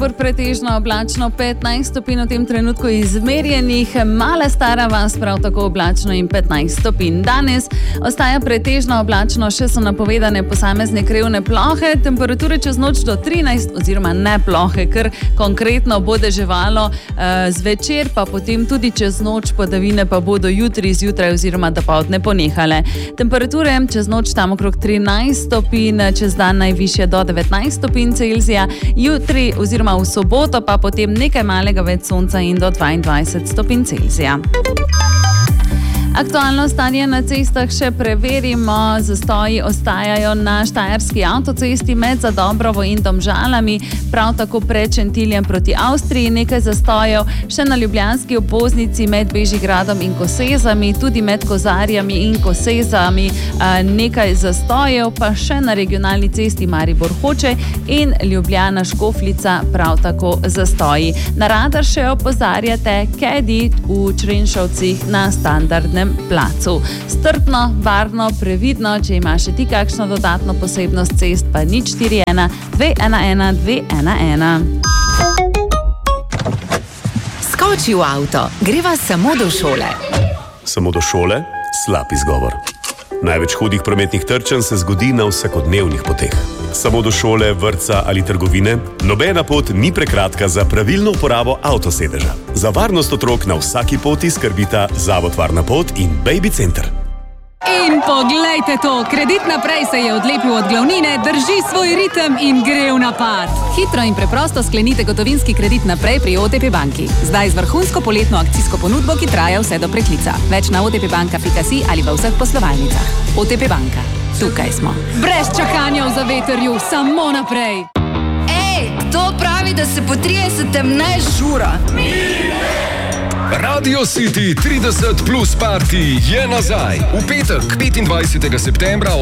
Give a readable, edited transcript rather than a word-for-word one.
Pretežno oblačno 15 stopinj v tem trenutku izmerjenih, Mala Stara vas prav tako oblačno in 15 stopinj. Danes ostaja pretežno oblačno, še so napovedane posamezne krevne plohe, temperature čez noč do 13 oziroma ne plohe, ker konkretno bo deževalo zvečer, pa potem tudi čez noč, padavine pa bodo jutri zjutraj oziroma dopoldne ponehale. Temperature čez noč tam okrog 13 stopinj, čez dan najvišje do 19 stopinj Celzija, jutri oziroma v soboto pa potem nekaj malega več sonca in do 22 stopinj Celzija. Aktualno stanje na cestah še preverimo. Zastoji ostajajo na štajerski avtocesti med Zadobrovo in Domžalami, prav tako pred Šentiljem proti Avstriji, nekaj zastojev še na ljubljanski obvoznici med Bežigradom in Kosezami, tudi med Kozarjami in Kosezami, nekaj zastojev pa še na regionalni cesti Maribor-Hoče in Ljubljana-Škofljica, prav tako zastoji. Na radar še opozarjate Kedi v Črenšovcih na standardnem placu. Strpno, varno, previdno, če imaš še ti kakšno dodatno posebnost cest, pa 041 211 211. Skoči v avto, greva samo do šole. Samo do šole? Slab izgovor. Največ hudih prometnih trčenj se zgodi na vsakodnevnih poteh. Samo do šole, vrtca ali trgovine? Nobena pot ni prekratka za pravilno uporabo avtosedeža. Za varnost otrok na vsaki poti skrbita Zavod Varna pot in Baby Center. In poglejte to, Kredit Naprej se je odlepil od glavnine, drži svoj ritem in gre v napad. Hitro in preprosto sklenite gotovinski kredit naprej pri OTP banki. Zdaj z vrhunsko poletno akcijsko ponudbo, ki traja vse do preklica. Več na otpbanka.si ali v vseh poslovalnicah. OTP banka. Tukaj smo. Brez čakanja v zavetrju, samo naprej. Ej, kdo pravi, da se po 30. ne žura? Radio City 30 plus party je nazaj. V petek, 25. septembra